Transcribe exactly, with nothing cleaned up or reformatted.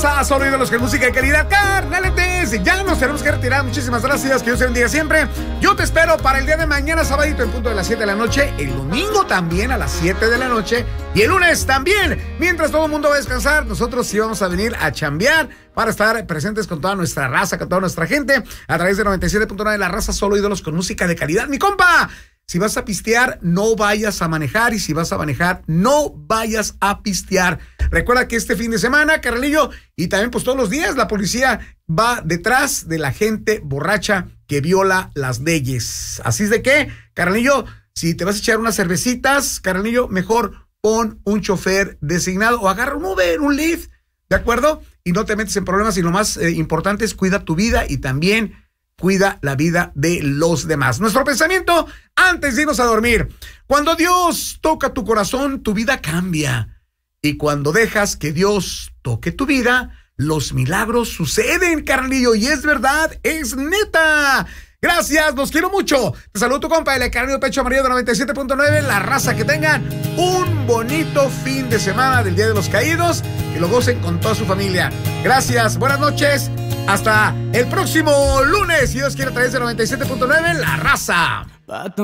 raza, solo ídolos con música de calidad. Carnaletes, ya nos tenemos que retirar. Muchísimas gracias, que Dios te bendiga siempre. Yo te espero para el día de mañana, sabadito, en punto de las siete de la noche. El domingo también a las siete de la noche. Y el lunes también. Mientras todo el mundo va a descansar, nosotros sí vamos a venir a chambear para estar presentes con toda nuestra raza, con toda nuestra gente, a través de noventa y siete punto nueve de la raza, solo ídolos con música de calidad. Mi compa, si vas a pistear, no vayas a manejar, y si vas a manejar, no vayas a pistear. Recuerda que este fin de semana, carnalillo, y también pues todos los días, la policía va detrás de la gente borracha que viola las leyes. Así es de que, carnalillo, si te vas a echar unas cervecitas, carnalillo, mejor pon un chofer designado o agarra un Uber, un Lyft, ¿de acuerdo? Y no te metes en problemas, y lo más eh, importante es cuida tu vida y también cuida la vida de los demás. Nuestro pensamiento antes de irnos a dormir: cuando Dios toca tu corazón, tu vida cambia. Y cuando dejas que Dios toque tu vida, los milagros suceden, carnalillo. Y es verdad, es neta. Gracias, los quiero mucho. Te saludo tu compa, el carnalillo Pecho Amarillo de noventa y siete punto nueve. La raza, que tengan un bonito fin de semana del Día de los Caídos, que lo gocen con toda su familia. Gracias, buenas noches. Hasta el próximo lunes, si Dios quiere, a través de noventa y siete punto nueve, La Raza.